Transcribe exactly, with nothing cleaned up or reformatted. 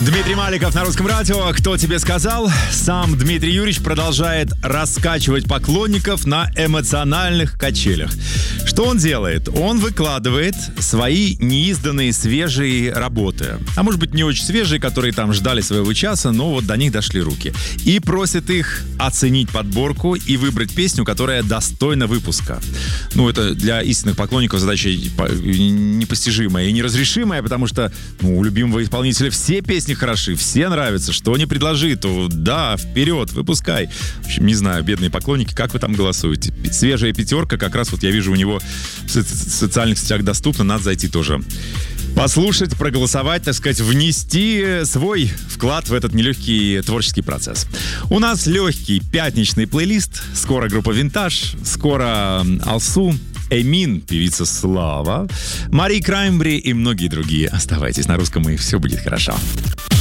Дмитрий Маликов на Русском радио. Кто тебе сказал? Сам Дмитрий Юрьевич продолжает раскачивать поклонников на эмоциональных качелях. Что он делает? Он выкладывает свои неизданные свежие работы. А может быть, не очень свежие, которые там ждали своего часа, но вот до них дошли руки. И просит их оценить подборку и выбрать песню, которая достойна выпуска. Ну, это для истинных поклонников задача непостижимая и неразрешимая, потому что ну, у любимого исполнителя все песни хороши, все нравятся. Что не предложи, то да, вперед, выпускай. В общем, не знаю, бедные поклонники, как вы там голосуете? Свежая пятерка, как раз вот я вижу у него в социальных сетях доступна, надо зайти тоже. Послушать, проголосовать, так сказать, внести свой вклад в этот нелегкий творческий процесс. У нас легкий пятничный плейлист. Скоро группа «Винтаж», скоро Алсу, Эмин, певица Слава, Мари Краймбри и многие другие. Оставайтесь на Русском, и все будет хорошо.